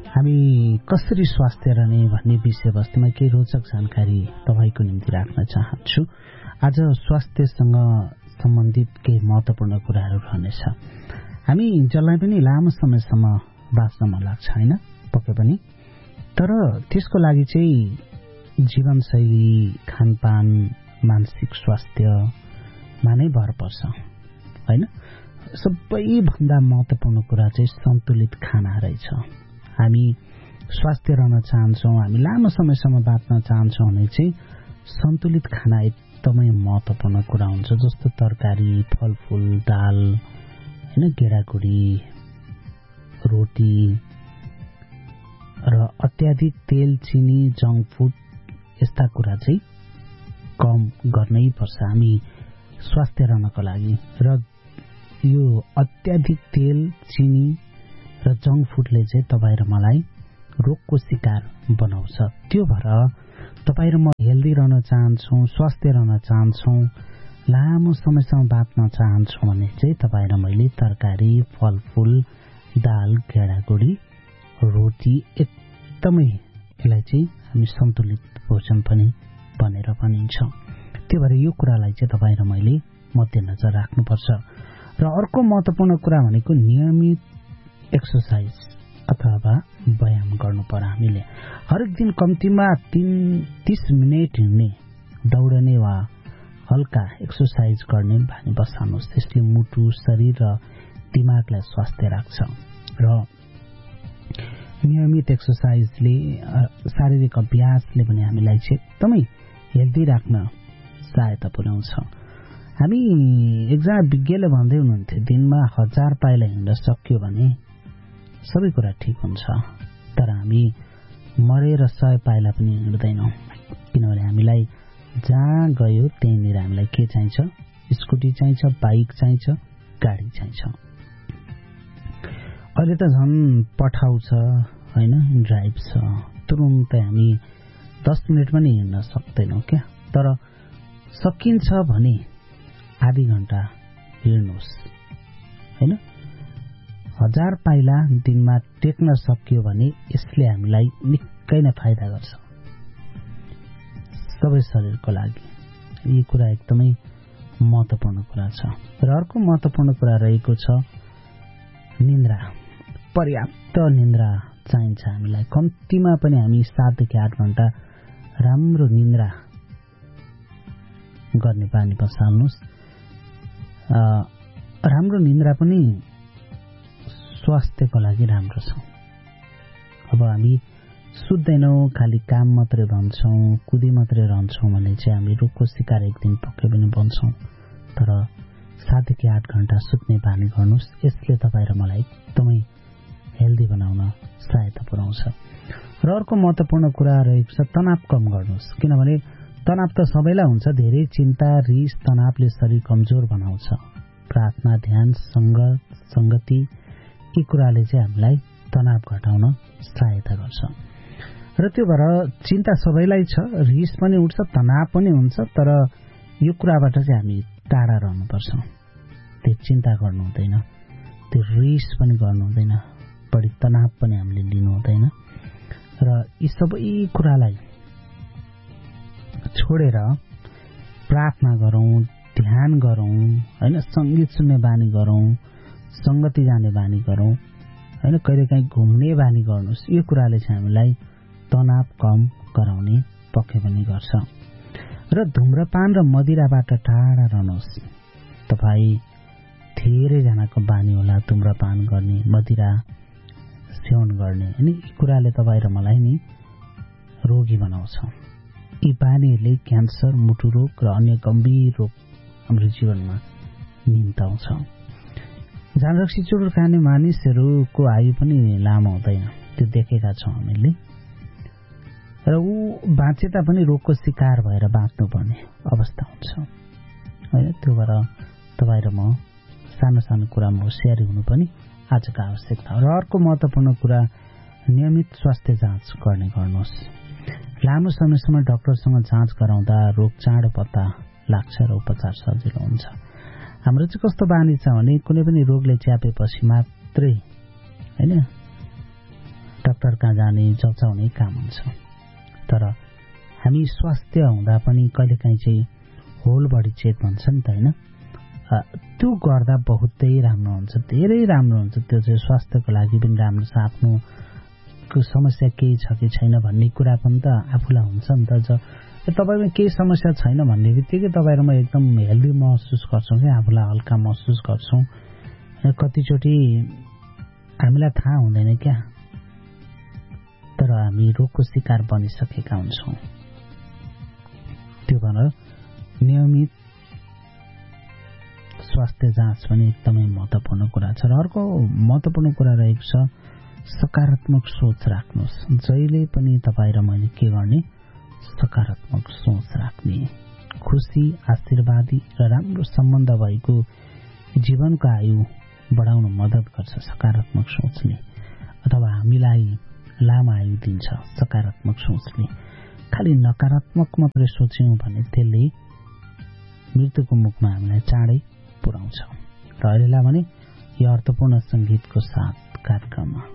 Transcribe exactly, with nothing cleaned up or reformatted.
हामी कसरी स्वास्थ्य रहने भन्ने विषयवस्तुमा केही रोचक जानकारी तपाईको निम्ति राख्न चाहन्छु। आज स्वास्थ्यसँग सम्बन्धित केही महत्त्वपूर्ण कुराहरू रहनेछ। हामी जसलाई पनि लामो समयसम्म बाँच्न मन लाग्छ हैन, पक्कै पनि, तर त्यसको लागि चाहिँ जीवनशैली, खानपान, मानसिक स्वास्थ्यमा नै भर पर्छ हैन। सबैभन्दा महत्त्वपूर्ण कुरा चाहिँ सन्तुलित खाना रहेछ। हामी स्वास्थ्य रहन चाहन्छौँ, हामी लामो समयसम्म बाँच्न चाहन्छौँ भने चाहिँ सन्तुलित खाना एकदमै महत्त्वपूर्ण कुरा हुन्छ। जस्तो तरकारी, फलफूल, दाल हैन, गेडागुडी, रोटी र अत्याधिक तेल, चिनी, जङ्क फुड यस्ता कुरा चाहिँ कम गर्नै पर्छ हामी स्वास्थ्य रहनको लागि। र यो अत्याधिक तेल, चिनी र जङ्क फुडले चाहिँ तपाईँ र मलाई रोगको शिकार बनाउँछ। त्यो भएर तपाईँ र म हेल्दी रहन चाहन्छौँ, स्वास्थ्य रहन चाहन्छौँ, लामो समयसम्म बाँच्न चाहन्छौँ भने चाहिँ तपाईँ र मैले तरकारी, फलफूल, दाल, गेडागुडी, रोटी एकदमै यसलाई चाहिँ हामी सन्तुलित भोजन पनि भनेर भनिन्छ। त्यो भएर यो कुरालाई चाहिँ तपाईँ र मैले मध्यनजर राख्नुपर्छ। र अर्को महत्त्वपूर्ण कुरा भनेको नियमित एक्सर्साइज अथवा व्यायाम गर्नु पर्यो। हामीले हरेक दिन कम्तीमा तीन तीस मिनट हिँड्ने, दौडने वा हल्का एक्सर्साइज गर्ने बानी बसाल्नुहोस्। त्यसले मुटु, शरीर र दिमागलाई स्वास्थ्य राख्छ। र नियमित एक्सर्साइजले, शारीरिक अभ्यासले पनि हामीलाई चाहिँ एकदमै हेल्दी राख्न सहायता पुर्याउँछ। हामी एकजना विज्ञले भन्दै हुनुहुन्थ्यो, दिनमा हजार पाइला हिँड्न सक्यो भने सबै कुरा ठिक हुन्छ। तर हामी मरेर सय पाइला पनि हिँड्दैनौँ, किनभने हामीलाई जहाँ गयो त्यहीँनिर हामीलाई के चाहिन्छ? स्कुटी चाहिन्छ, बाइक चाहिन्छ, गाडी चाहिन्छ। अहिले त झन् पठाउ छ होइन, ड्राइभ छ, तुरुन्तै हामी दस मिनट पनि हिँड्न सक्दैनौँ क्या। तर सकिन्छ भने आधी घन्टा हिँड्नुहोस् होइन। हजार पाइला दिनमा टेक्न सक्यो भने यसले हामीलाई निकै नै फाइदा गर्छ सबै शरीरको लागि। यो कुरा एकदमै महत्त्वपूर्ण कुरा छ। र अर्को महत्त्वपूर्ण कुरा रहेको छ निन्द्रा। पर्याप्त निन्द्रा चाहिन्छ हामीलाई। कम्तीमा पनि हामी सातदेखि आठ घण्टा राम्रो निन्द्रा गर्ने बानी बसाल्नुहोस्। राम्रो निन्द्रा पनि स्वास्थ्यको लागि राम्रो छ। अब हामी सुत्दैनौँ, खालि काम मात्रै भन्छौँ, कुदी मात्रै रहन्छौँ भने चाहिँ हामी रोगको शिकार एक दिन पक्कै पनि बन्छौँ। तर सातदेखि आठ घण्टा सुत्ने बानी गर्नुहोस्। यसले तपाईँ र मलाई एकदमै हेल्दी बनाउन सहायता पुर्याउँछ। र अर्को महत्त्वपूर्ण कुरा रहेको छ तनाव कम गर्नुहोस्। किनभने तनाव त सबैलाई हुन्छ। धेरै चिन्ता, रिस, तनावले शरीर कमजोर बनाउँछ। प्रार्थना, ध्यान, सङ्गत, सङ्गति यी कुराले चाहिँ हामीलाई तनाव घटाउन सहायता गर्छ। र त्यो भएर चिन्ता सबैलाई छ, रिस पनि उठ्छ, तनाव पनि हुन्छ। तर यो कुराबाट चाहिँ हामी टाढा रहनुपर्छ। त्यो चिन्ता गर्नु हुँदैन, त्यो रिस पनि गर्नु हुँदैन, बढी तनाव पनि हामीले लिनु हुँदैन। र यी सबै कुरालाई छोडेर प्रार्थना गरौँ, ध्यान गरौँ होइन, सङ्गीत सुन्ने बानी गरौँ, सङ्गति जाने बानी गरौँ होइन, कहिलेकाहीँ घुम्ने बानी गर्नुहोस्। यो कुराले चाहिँ हामीलाई तनाव कम गराउने पक्कै पनि गर्छ। र धुम्रपान र मदिराबाट टाढा रहनुहोस्। तपाईँ धेरैजनाको बानी होला धुम्रपान गर्ने, मदिरा सेवन गर्ने होइन। यी कुराले तपाईँ र मलाई नि रोगी बनाउँछ। यी बानीहरूले क्यान्सर, मुटु रोग र अन्य गम्भीर रोग हाम्रो जीवनमा निम्ताउँछ। झानरक्सी चुरोट खाने मानिसहरूको आयु पनि लामो हुँदैन, त्यो देखेका छौँ हामीले। र ऊ बाँचे तापनि रोगको शिकार भएर बाँच्नुपर्ने अवस्था हुन्छ होइन। त्यो भएर तपाईँ र म सानो सानो कुरामा होसियारी हुनु पनि आजको आवश्यकता हो। र अर्को महत्त्वपूर्ण कुरा नियमित स्वास्थ्य जाँच गर्ने गर्नुहोस्। लामो समयसम्म डाक्टरसँग जाँच गराउँदा रोग चाँडो पत्ता लाग्छ र उपचार सजिलो हुन्छ। हाम्रो चाहिँ कस्तो बानी छ भने कुनै पनि रोगले च्यापेपछि मात्रै होइन डाक्टर कहाँ जाने जचाउने काम हुन्छ। तर हामी स्वास्थ्य हुँदा पनि कहिलेकाहीँ चाहिँ होल बडी चेक भन्छ नि त होइन, त्यो गर्दा बहुतै राम्रो हुन्छ, धेरै राम्रो हुन्छ। त्यो चाहिँ स्वास्थ्यको लागि पनि राम्रो छ। आफ्नो समस्या केही छ कि छैन भन्ने कुरा पनि त आफूलाई हुन्छ नि त। ज तपाईँमा केही समस्या छैन भन्ने बित्तिकै तपाईँहरूमा एकदम हेल्दी महसुस गर्छौँ क्या, आफूलाई हल्का महसुस गर्छौँ। कतिचोटि हामीलाई थाहा हुँदैन क्या, तर हामी रोगको शिकार बनिसकेका हुन्छौँ। त्यो भएर नियमित स्वास्थ्य जाँच पनि एकदमै महत्त्वपूर्ण कुरा छ। र अर्को महत्त्वपूर्ण कुरा रहेको छ सकारात्मक सोच राख्नुहोस्। जहिले पनि तपाईँ र मैले के गर्ने, सकारात्मक सोच राख्ने, खुसी, आशीर्वादी र राम्रो सम्बन्ध भएको जीवनको आयु बढाउन मद्दत गर्छ सकारात्मक सोचले, अथवा हामीलाई लामो आयु दिन्छ सकारात्मक सोचले। खालि नकारात्मक मात्रै सोच्यौँ भने त्यसले मृत्युको मुखमा हामीलाई चाँडै पुर्याउँछ। र अहिलेलाई भने यो अर्थपूर्ण संगीतको साथ कार्यक्रममा